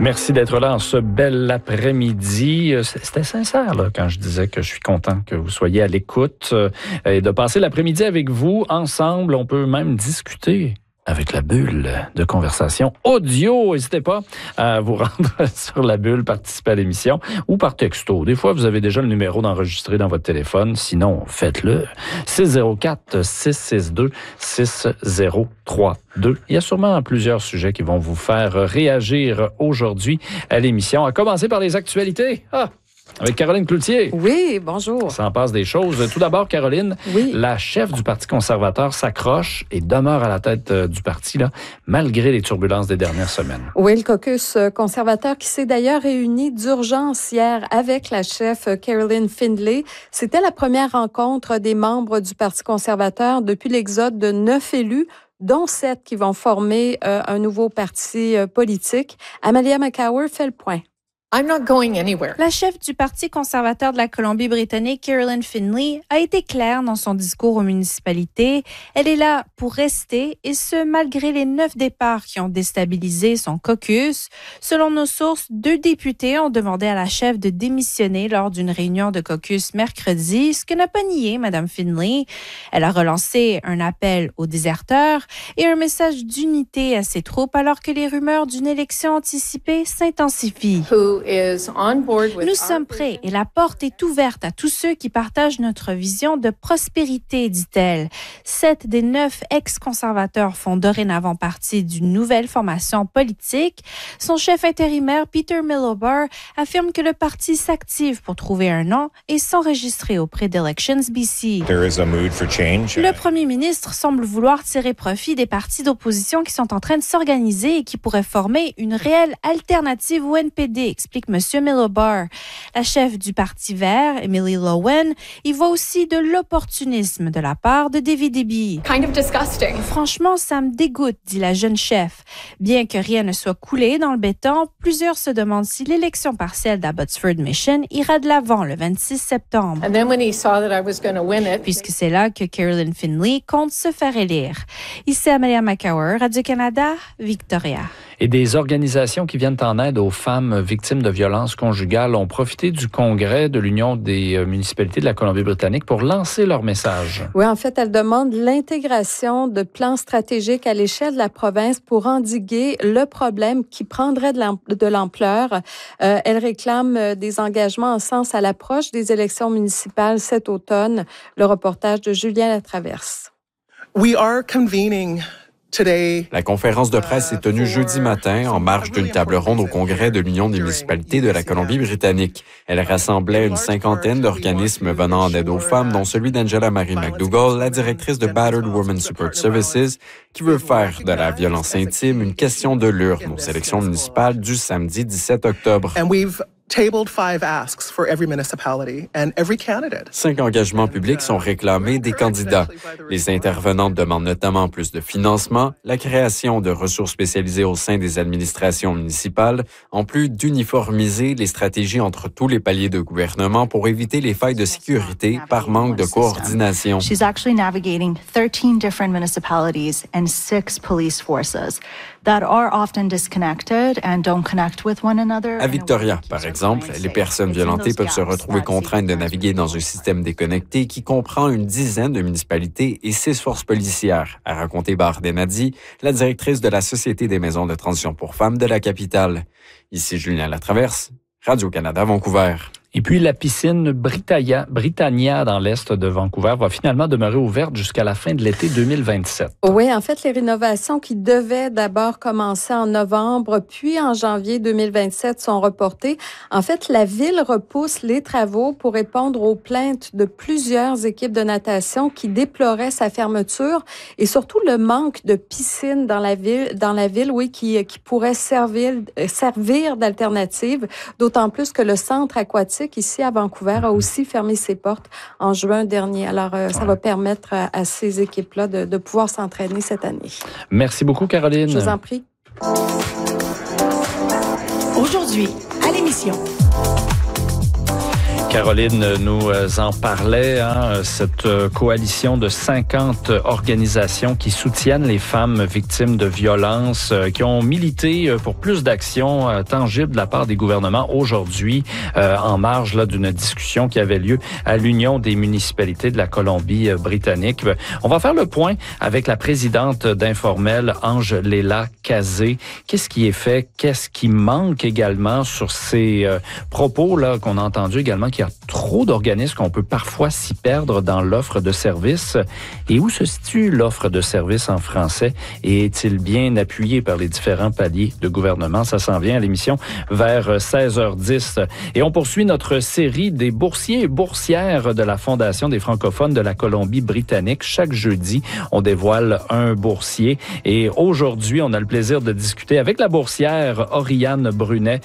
Merci d'être là en ce bel après-midi. C'était sincère là, quand je disais que je suis content que vous soyez à l'écoute et de passer l'après-midi avec vous. Ensemble, on peut même discuter avec la bulle de conversation audio. N'hésitez pas à vous rendre sur la bulle, participer à l'émission ou par texto. Des fois, vous avez déjà le numéro d'enregistrer dans votre téléphone. Sinon, faites-le. 604-662-6032. Il y a sûrement plusieurs sujets qui vont vous faire réagir aujourd'hui à l'émission. À commencer par les actualités. Avec Caroline Cloutier. Oui, bonjour. Ça en passe des choses. Tout d'abord, Caroline, la chef du Parti conservateur s'accroche et demeure à la tête du parti, là, malgré les turbulences des dernières semaines. Oui, le caucus conservateur qui s'est d'ailleurs réuni d'urgence hier avec la chef Caroline Findlay. C'était la première rencontre des membres du Parti conservateur depuis l'exode de 9 élus, dont 7 qui vont former un nouveau parti politique. Amalia McCower fait le point. I'm not going anywhere. La chef du Parti conservateur de la Colombie-Britannique, Caroline Findlay, a été claire dans son discours aux municipalités. Elle est là pour rester, et ce, malgré les 9 départs qui ont déstabilisé son caucus. Selon nos sources, 2 députés ont demandé à la chef de démissionner lors d'une réunion de caucus mercredi, ce que n'a pas nié Mme Findlay. Elle a relancé un appel aux déserteurs et un message d'unité à ses troupes alors que les rumeurs d'une élection anticipée s'intensifient. Nous sommes prêts et la porte est ouverte à tous ceux qui partagent notre vision de prospérité, dit-elle. 7 des 9 ex-conservateurs font dorénavant partie d'une nouvelle formation politique. Son chef intérimaire, Peter Miliband, affirme que le parti s'active pour trouver un nom et s'enregistrer auprès d'Elections BC. Le premier ministre semble vouloir tirer profit des partis d'opposition qui sont en train de s'organiser et qui pourraient former une réelle alternative au NPD, explique M. Miliband. La chef du Parti vert, Emily Lowen, y voit aussi de l'opportunisme de la part de David Eby. Kind of disgusting. Franchement, ça me dégoûte, dit la jeune chef. Bien que rien ne soit coulé dans le béton, plusieurs se demandent si l'élection partielle d'Abbotsford Mission ira de l'avant le 26 septembre. Puisque c'est là que Caroline Findlay compte se faire élire. Ici Amalia McCower, Radio-Canada, Victoria. Et des organisations qui viennent en aide aux femmes victimes de violences conjugales ont profité du congrès de l'Union des municipalités de la Colombie-Britannique pour lancer leur message. Oui, en fait, elles demandent l'intégration de plans stratégiques à l'échelle de la province pour endiguer le problème qui prendrait de l'ampleur. Elles réclament des engagements en sens à l'approche des élections municipales cet automne. Le reportage de Julien Latraverse. We are convening. La conférence de presse est tenue jeudi matin en marge d'une table ronde au congrès de l'Union des municipalités de la Colombie-Britannique. Elle rassemblait une 50aine d'organismes venant en aide aux femmes, dont celui d'Angela Marie McDougall, la directrice de Battered Women Support Services, qui veut faire de la violence intime une question de l'urne aux élections municipales du samedi 17 octobre. Tabled 5 asks for every municipality and every candidate. 5 engagements publics sont réclamés des candidats. Les intervenantes demandent notamment plus de financement, la création de ressources spécialisées au sein des administrations municipales, en plus d'uniformiser les stratégies entre tous les paliers de gouvernement pour éviter les failles de sécurité par manque de coordination. She's actually navigating 13 different municipalities and 6 police forces that are often disconnected and don't connect with one another. À Victoria, par exemple, les personnes violentées peuvent se retrouver contraintes de naviguer dans un système déconnecté qui comprend une dizaine de municipalités et 6 forces policières, a raconté Bahar Denadi, la directrice de la Société des maisons de transition pour femmes de la capitale. Ici Julien Latraverse, Radio-Canada, Vancouver. Et puis, la piscine Britannia dans l'est de Vancouver va finalement demeurer ouverte jusqu'à la fin de l'été 2027. Oui, en fait, les rénovations qui devaient d'abord commencer en novembre, puis en janvier 2027 sont reportées. En fait, la ville repousse les travaux pour répondre aux plaintes de plusieurs équipes de natation qui déploraient sa fermeture et surtout le manque de piscines dans la ville, oui, qui pourrait servir d'alternative, d'autant plus que le centre aquatique ici à Vancouver a aussi fermé ses portes en juin dernier. Alors, ça va permettre à ces équipes-là de pouvoir s'entraîner cette année. Merci beaucoup, Caroline. Je vous en prie. Aujourd'hui, à l'émission. Caroline nous en parlait, cette coalition de 50 organisations qui soutiennent les femmes victimes de violences, qui ont milité pour plus d'actions tangibles de la part des gouvernements aujourd'hui, en marge d'une discussion qui avait lieu à l'Union des municipalités de la Colombie-Britannique. On va faire le point avec la présidente d'Informel, Ange-Léla Cazé. Qu'est-ce qui est fait? Qu'est-ce qui manque également sur ces propos là qu'on a entendus également, qu'il y a trop d'organismes, qu'on peut parfois s'y perdre dans l'offre de services? Et où se situe l'offre de services en français? Et est-il bien appuyé par les différents paliers de gouvernement? Ça s'en vient à l'émission vers 16h10. Et on poursuit notre série des boursiers et boursières de la Fondation des francophones de la Colombie-Britannique. Chaque jeudi, on dévoile un boursier. Et aujourd'hui, on a le plaisir de discuter avec la boursière Oriane Brunet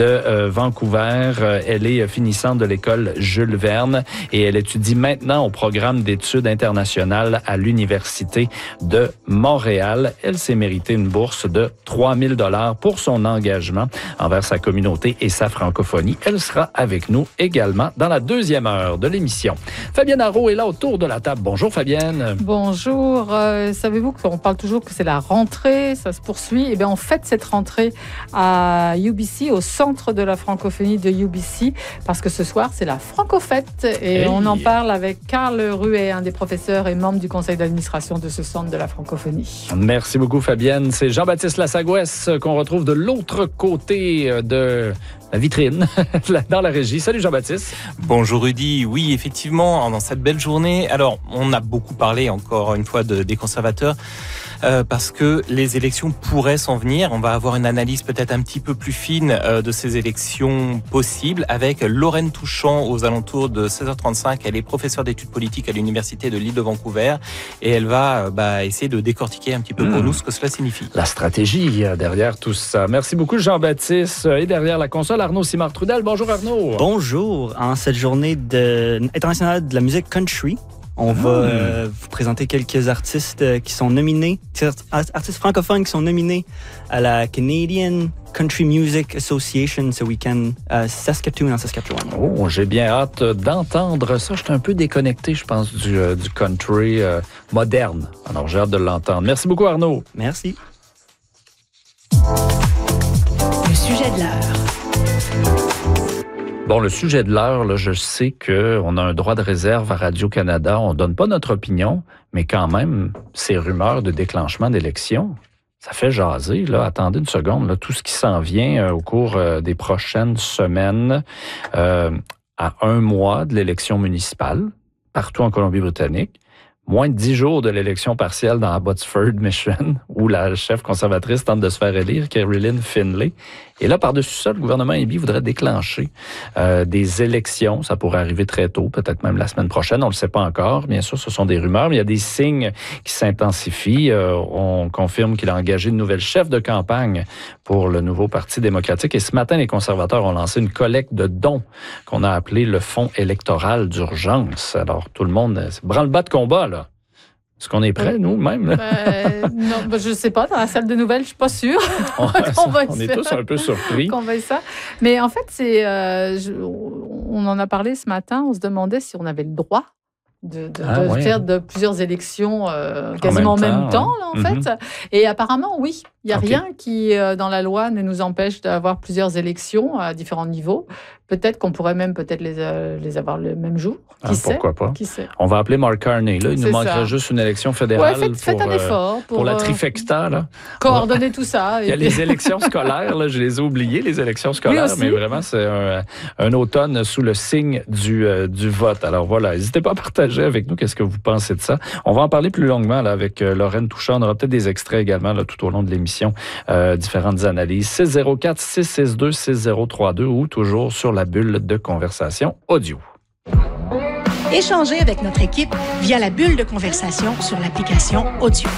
de Vancouver. Elle est finissante de l'école Jules Verne et elle étudie maintenant au programme d'études internationales à l'Université de Montréal. Elle s'est méritée une bourse de 3 000 $ pour son engagement envers sa communauté et sa francophonie. Elle sera avec nous également dans la deuxième heure de l'émission. Fabienne Arreault est là autour de la table. Bonjour Fabienne. Bonjour. Savez-vous qu'on parle toujours que c'est la rentrée, ça se poursuit. Eh bien, on fête cette rentrée à UBC, au centre de la francophonie de UBC, parce que ce soir, c'est la Francofête. Et on en parle avec Carl Ruet, un des professeurs et membre du conseil d'administration de ce centre de la francophonie. Merci beaucoup Fabienne. C'est Jean-Baptiste Lassagouès qu'on retrouve de l'autre côté de la vitrine, dans la régie. Salut Jean-Baptiste. Bonjour Rudy. Oui, effectivement, dans cette belle journée. Alors, on a beaucoup parlé, encore une fois, des conservateurs, parce que les élections pourraient s'en venir. On va avoir une analyse peut-être un petit peu plus fine de ces élections possibles avec Lorraine Touchant aux alentours de 16h35. Elle est professeure d'études politiques à l'Université de l'île de Vancouver et elle va essayer de décortiquer un petit peu pour nous ce que cela signifie. La stratégie derrière tout ça. Merci beaucoup Jean-Baptiste. Et derrière la console, Arnaud Simard-Trudel. Bonjour Arnaud. Bonjour. En cette journée internationale de la musique country, on va vous présenter quelques artistes qui sont nominés, artistes francophones qui sont nominés à la Canadian Country Music Association ce week-end à Saskatoon, en Saskatchewan. Oh, j'ai bien hâte d'entendre ça. Je suis un peu déconnecté, je pense, du country moderne. Alors, j'ai hâte de l'entendre. Merci beaucoup, Arnaud. Merci. Le sujet de l'heure. Bon, le sujet de l'heure, là, je sais qu'on a un droit de réserve à Radio-Canada. On donne pas notre opinion, mais quand même, ces rumeurs de déclenchement d'élections, ça fait jaser. Là. Attendez une seconde. Là, tout ce qui s'en vient au cours des prochaines semaines, à un mois de l'élection municipale, partout en Colombie-Britannique, moins de 10 jours de l'élection partielle dans Abbotsford Mission, où la chef conservatrice tente de se faire élire, Caroline Finlay. Et là, par-dessus ça, le gouvernement Eby voudrait déclencher des élections. Ça pourrait arriver très tôt, peut-être même la semaine prochaine. On ne le sait pas encore. Bien sûr, ce sont des rumeurs, mais il y a des signes qui s'intensifient. On confirme qu'il a engagé une nouvelle chef de campagne pour le nouveau Parti démocratique. Et ce matin, les conservateurs ont lancé une collecte de dons qu'on a appelé le Fonds électoral d'urgence. Alors, tout le monde, c'est branle-bas de combat, là. Est-ce qu'on est prêts, nous-mêmes? Non, je ne sais pas. Dans la salle de nouvelles, je ne suis pas sûre. On est tous un peu surpris. Qu'on veuille ça. Mais en fait, on en a parlé ce matin. On se demandait si on avait le droit de faire de plusieurs élections quasiment en même temps, là, en fait. Et apparemment, oui. Il n'y a rien qui, dans la loi, ne nous empêche d'avoir plusieurs élections à différents niveaux. Peut-être qu'on pourrait même les avoir le même jour. Qui sait? Pourquoi pas? Qui sait? On va appeler Mark Carney. Là. Il nous manquerait juste une élection fédérale faites un effort pour la trifecta. Là. Coordonner tout ça. Il y a les élections scolaires. Là, je les ai oubliées, les élections scolaires. Mais vraiment, c'est un automne sous le signe du vote. Alors voilà, n'hésitez pas à partager avec nous qu'est-ce que vous pensez de ça. On va en parler plus longuement là, avec Lorraine Touchant. On aura peut-être des extraits également là, tout au long de l'émission. Différentes analyses. 604-662-6032 ou toujours sur la bulle de conversation audio. Échangez avec notre équipe via la bulle de conversation sur l'application audio.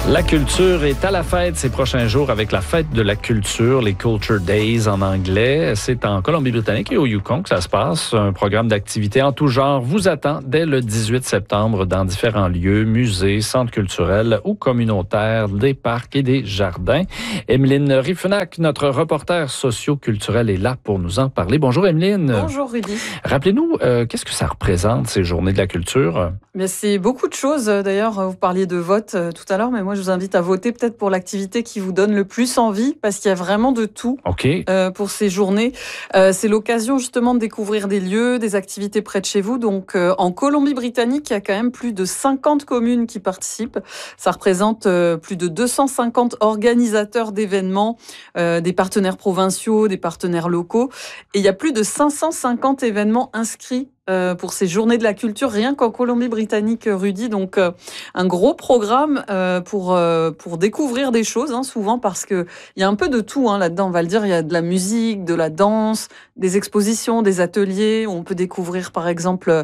La culture est à la fête ces prochains jours avec la fête de la culture, les Culture Days en anglais. C'est en Colombie-Britannique et au Yukon que ça se passe. Un programme d'activités en tout genre vous attend dès le 18 septembre dans différents lieux, musées, centres culturels ou communautaires, des parcs et des jardins. Emeline Riffenac, notre reporter socio-culturel, est là pour nous en parler. Bonjour Emeline. Bonjour Rudy. Rappelez-nous, qu'est-ce que ça représente ces journées de la culture? Mais c'est beaucoup de choses. D'ailleurs, vous parliez de vote tout à l'heure, mais moi je vous invite à voter peut-être pour l'activité qui vous donne le plus envie, parce qu'il y a vraiment de tout pour ces journées. C'est l'occasion justement de découvrir des lieux, des activités près de chez vous. Donc en Colombie-Britannique, il y a quand même plus de 50 communes qui participent. Ça représente plus de 250 organisateurs d'événements, des partenaires provinciaux, des partenaires locaux. Et il y a plus de 550 événements inscrits pour ces journées de la culture, rien qu'en Colombie-Britannique, Rudy. Donc, un gros programme pour découvrir des choses, souvent, parce que il y a un peu de tout là-dedans, on va le dire. Il y a de la musique, de la danse, des expositions, des ateliers. On peut découvrir, par exemple,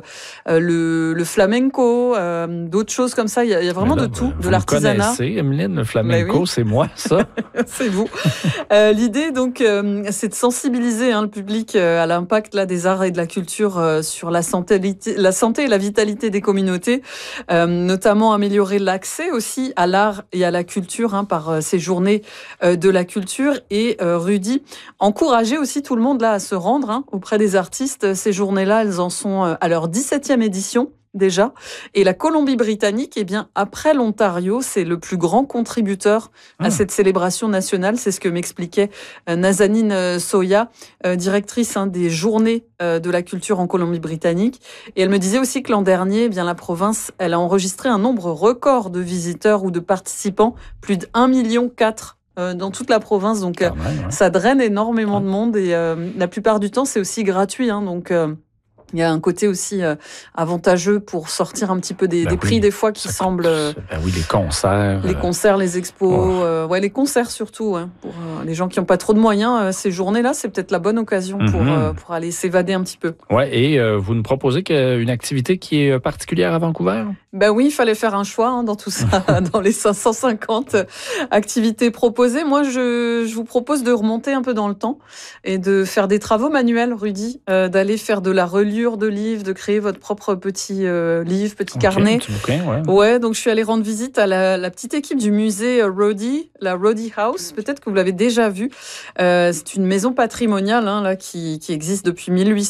le flamenco, d'autres choses comme ça. Il y a vraiment de tout, de l'artisanat. Vous connaissez, Emeline, le flamenco, oui. C'est moi, ça. C'est vous. L'idée, donc, c'est de sensibiliser le public à l'impact là des arts et de la culture sur la santé et la vitalité des communautés, notamment améliorer l'accès aussi à l'art et à la culture par ces journées de la culture. Et Rudy, encourager aussi tout le monde là à se rendre auprès des artistes. Ces journées-là, elles en sont à leur 17e édition. Déjà. Et la Colombie-Britannique, après l'Ontario, c'est le plus grand contributeur à cette célébration nationale. C'est ce que m'expliquait Nazanin Soya, directrice des journées de la culture en Colombie-Britannique. Et elle me disait aussi que l'an dernier, la province, elle a enregistré un nombre record de visiteurs ou de participants, plus de 1,4 million dans toute la province. Donc, ça draine énormément de monde et la plupart du temps, c'est aussi gratuit. Donc, il y a un côté aussi avantageux pour sortir un petit peu des prix des fois qui semblent... oui, les concerts. Les concerts, les expos, les concerts surtout. Pour les gens qui n'ont pas trop de moyens, ces journées-là, c'est peut-être la bonne occasion pour aller s'évader un petit peu. Ouais, et vous nous proposez une activité qui est particulière à Vancouver? Oui, il fallait faire un choix dans tout ça, dans les 550 activités proposées. Moi, je vous propose de remonter un peu dans le temps et de faire des travaux manuels, Rudy, d'aller faire de la reliure de livres, de créer votre propre petit livre, petit carnet. Ouais, donc je suis allée rendre visite à la petite équipe du musée Roddy, la Roddy House. Peut-être que vous l'avez déjà vu. C'est une maison patrimoniale qui existe depuis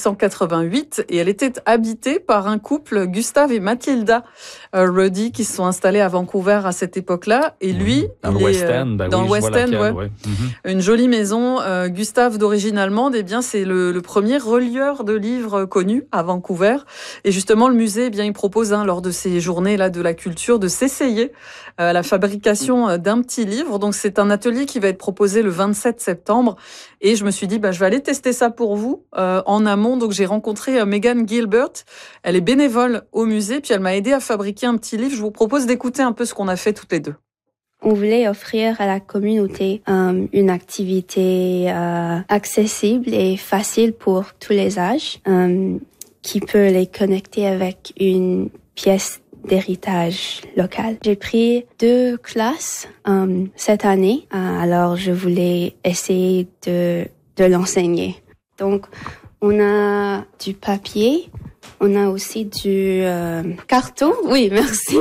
1888 et elle était habitée par un couple, Gustave et Mathilda Roddy, qui se sont installés à Vancouver à cette époque-là. Et lui, dans le West End, dans le West End, une jolie maison. Gustave, d'origine allemande, c'est le premier relieur de livres connu à Vancouver. Et justement, le musée, il propose, lors de ces journées-là de la culture, de s'essayer à la fabrication d'un petit livre. Donc, c'est un atelier qui va être proposé le 27 septembre. Et je me suis dit, je vais aller tester ça pour vous en amont. Donc, j'ai rencontré Megan Gilbert. Elle est bénévole au musée, puis elle m'a aidé à fabriquer un petit livre. Je vous propose d'écouter un peu ce qu'on a fait toutes les deux. On voulait offrir à la communauté une activité accessible et facile pour tous les âges, qui peut les connecter avec une pièce d'héritage local. J'ai pris 2 classes cette année, alors je voulais essayer de l'enseigner. Donc, on a du papier, on a aussi du carton. Oui, merci.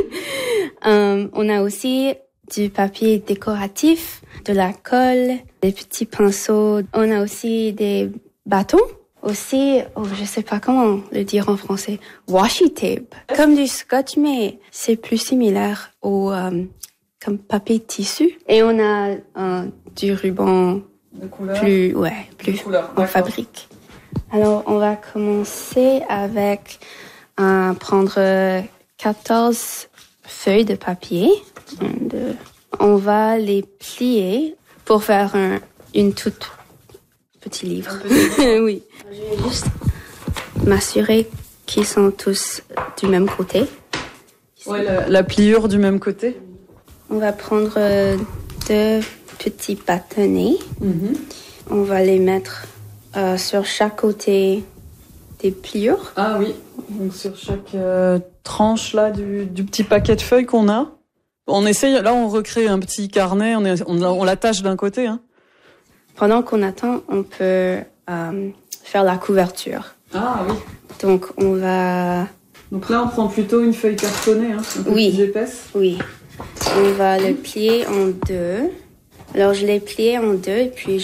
On a aussi du papier décoratif, de la colle, des petits pinceaux. On a aussi des bâtons. Aussi, je sais pas comment le dire en français, washi tape. Comme du scotch, mais c'est plus similaire au comme papier tissu. Et on a du ruban plus en fabrique. Alors, on va commencer avec prendre 14 feuilles de papier. On va les plier pour faire une toute petit livre. Oui. Je vais juste m'assurer qu'ils sont tous du même côté. Ouais, la pliure du même côté. On va prendre 2 petits bâtonnets. On va les mettre sur chaque côté des pliures. Ah oui, donc sur chaque tranche là du petit paquet de feuilles qu'on a. On essaye, là on recrée un petit carnet, on l'attache d'un côté. Hein. Pendant qu'on attend, on peut faire la couverture. Ah oui. Donc on va... Donc là on prend plutôt une feuille cartonnée, hein, un peu plus épaisse. Oui. On va le plier en deux. Alors je l'ai plié en deux et puis